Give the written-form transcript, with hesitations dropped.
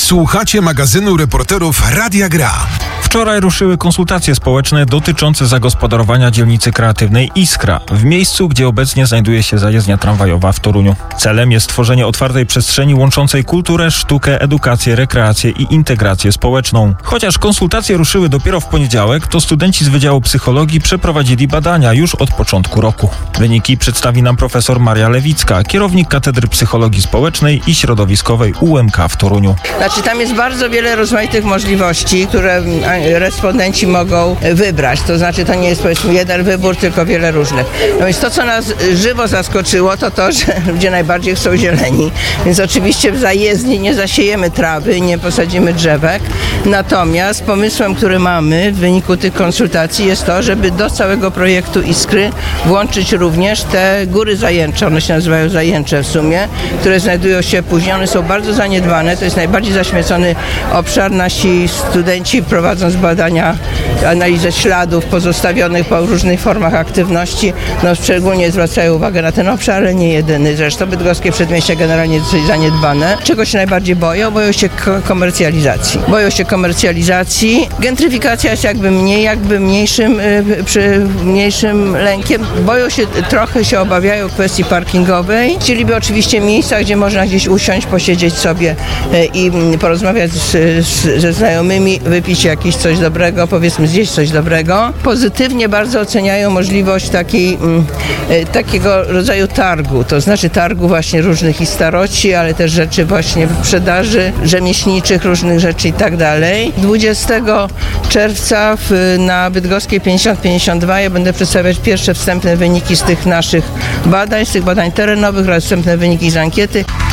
Słuchacie magazynu reporterów Radia Gra. Wczoraj ruszyły konsultacje społeczne dotyczące zagospodarowania dzielnicy kreatywnej Iskra, w miejscu, gdzie obecnie znajduje się zajezdnia tramwajowa w Toruniu. Celem jest stworzenie otwartej przestrzeni łączącej kulturę, sztukę, edukację, rekreację i integrację społeczną. Chociaż konsultacje ruszyły dopiero w poniedziałek, to studenci z Wydziału Psychologii przeprowadzili badania już od początku roku. Wyniki przedstawi nam profesor Maria Lewicka, kierownik Katedry Psychologii Społecznej i Środowiskowej UMK w Toruniu. Tam jest bardzo wiele rozmaitych możliwości, które respondenci mogą wybrać. To znaczy, to nie jest powiedzmy jeden wybór, tylko wiele różnych. No więc to, co nas żywo zaskoczyło, to, że ludzie najbardziej chcą zieleni. Więc oczywiście w zajezdni nie zasiejemy trawy, nie posadzimy drzewek. Natomiast pomysłem, który mamy w wyniku tych konsultacji jest to, żeby do całego projektu Iskry włączyć również te góry zajęcze, one się nazywają zajęcze w sumie, które znajdują się później, one są bardzo zaniedbane, to jest najbardziej zaśmiecony obszar. Nasi studenci prowadząc badania, analizę śladów pozostawionych po różnych formach aktywności, szczególnie zwracają uwagę na ten obszar, ale nie jedyny. Zresztą bydgoskie przedmieścia generalnie dosyć zaniedbane. Czego się najbardziej boją? Boją się komercjalizacji. Gentryfikacja jest mniejszym lękiem. Trochę się obawiają kwestii parkingowej. Chcieliby oczywiście miejsca, gdzie można gdzieś usiąść, posiedzieć sobie i porozmawiać ze znajomymi, wypić jakieś coś dobrego, powiedzmy zjeść coś dobrego. Pozytywnie bardzo oceniają możliwość takiego rodzaju targu, to znaczy targu właśnie różnych i staroci, ale też rzeczy właśnie w sprzedaży rzemieślniczych, różnych rzeczy i tak dalej. 20 czerwca na Bydgoskiej 50-52 ja będę przedstawiać pierwsze wstępne wyniki z tych naszych badań, z tych badań terenowych oraz wstępne wyniki z ankiety.